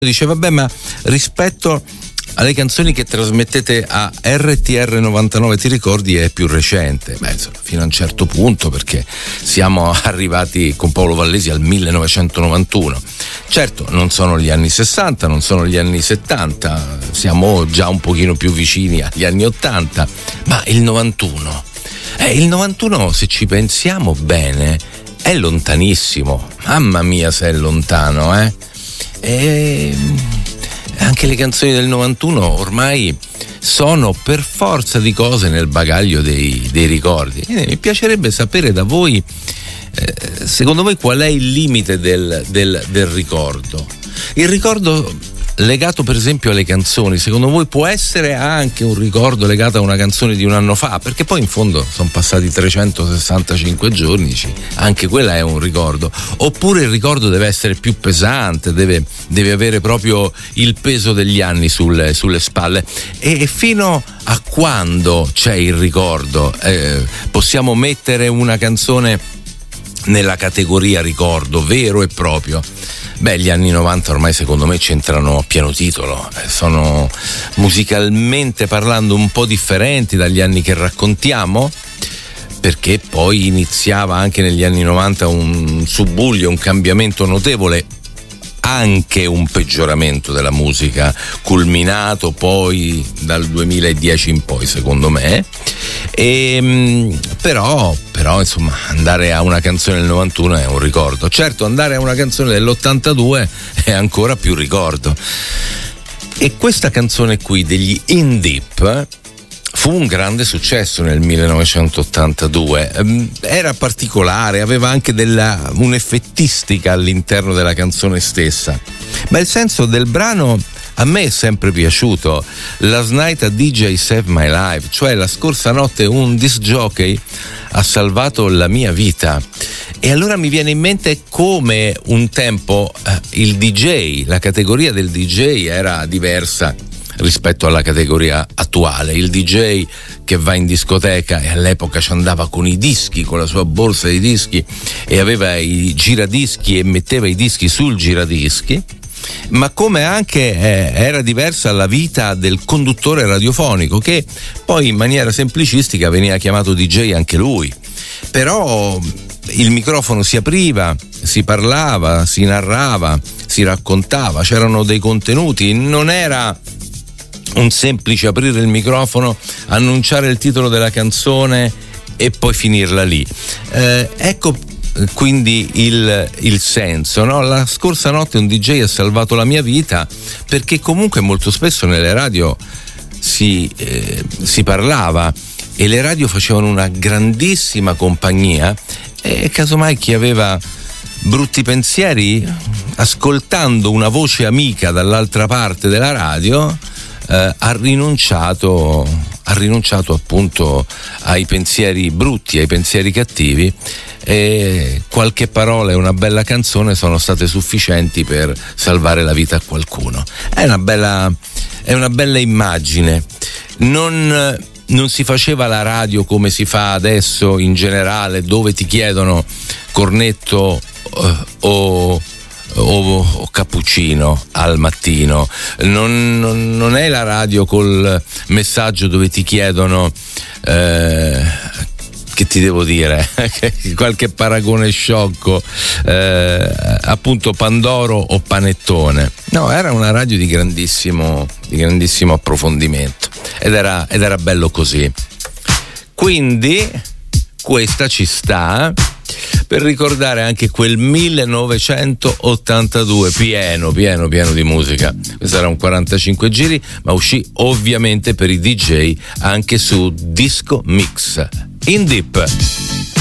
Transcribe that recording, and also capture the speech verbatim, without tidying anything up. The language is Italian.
dice vabbè, ma rispetto alle canzoni che trasmettete a R T R novantanove, ti ricordi, è più recente? Beh, insomma, fino a un certo punto, perché siamo arrivati con Paolo Vallesi al millenovecentonovantuno. Certo, non sono gli anni sessanta, non sono gli anni settanta, siamo già un pochino più vicini agli anni ottanta, ma il novantuno, eh, il novantuno, se ci pensiamo bene, è lontanissimo. Mamma mia, se è lontano, eh? E anche le canzoni del novantuno ormai sono per forza di cose nel bagaglio dei, dei ricordi. E mi piacerebbe sapere da voi, eh, secondo voi, qual è il limite del, del, del ricordo? Il ricordo legato per esempio alle canzoni, secondo voi può essere anche un ricordo legato a una canzone di un anno fa? Perché poi in fondo sono passati trecentosessantacinque giorni, anche quella è un ricordo. Oppure il ricordo deve essere più pesante, deve, deve avere proprio il peso degli anni sulle, sulle spalle? E fino a quando c'è il ricordo? Eh, possiamo mettere una canzone nella categoria ricordo vero e proprio? Beh, gli anni novanta ormai secondo me c'entrano a pieno titolo, sono musicalmente parlando un po' differenti dagli anni che raccontiamo, perché poi iniziava anche negli anni novanta un subbuglio, un cambiamento notevole, anche un peggioramento della musica, culminato poi dal duemiladieci in poi, secondo me. E, però, però insomma, andare a una canzone del novantuno è un ricordo. Certo, andare a una canzone dell'ottantadue è ancora più ricordo. E questa canzone qui degli In Deep fu un grande successo nel millenovecentottantadue, era particolare, aveva anche della, un'effettistica all'interno della canzone stessa, ma il senso del brano a me è sempre piaciuto. Last night a D J saved my life, cioè la scorsa notte un disc jockey ha salvato la mia vita. E allora mi viene in mente come un tempo eh, il D J, la categoria del D J era diversa rispetto alla categoria attuale. Il D J che va in discoteca, e all'epoca ci andava con i dischi, con la sua borsa di dischi, e aveva i giradischi e metteva i dischi sul giradischi, ma come anche eh, era diversa la vita del conduttore radiofonico, che poi in maniera semplicistica veniva chiamato D J anche lui. Però il microfono si apriva, si parlava, si narrava, si raccontava, c'erano dei contenuti, non era un semplice aprire il microfono, annunciare il titolo della canzone e poi finirla lì. Eh, ecco quindi il, il senso, no? La scorsa notte un D J ha salvato la mia vita, perché comunque molto spesso nelle radio si, eh, si parlava, e le radio facevano una grandissima compagnia, e casomai chi aveva brutti pensieri, ascoltando una voce amica dall'altra parte della radio, eh, ha rinunciato ha rinunciato appunto ai pensieri brutti, ai pensieri cattivi, e qualche parola e una bella canzone sono state sufficienti per salvare la vita a qualcuno. È una bella è una bella immagine. Non non si faceva la radio come si fa adesso in generale, dove ti chiedono cornetto uh, o O, o cappuccino al mattino. Non, non, non è la radio col messaggio dove ti chiedono eh, che ti devo dire qualche paragone sciocco, eh, appunto Pandoro o Panettone. No, era una radio di grandissimo di grandissimo approfondimento, ed era, ed era bello così. Quindi questa ci sta per ricordare anche quel millenovecentottantadue pieno, pieno, pieno di musica. Questo era un quarantacinque giri, ma uscì ovviamente per i D J anche su Disco Mix. In Deep.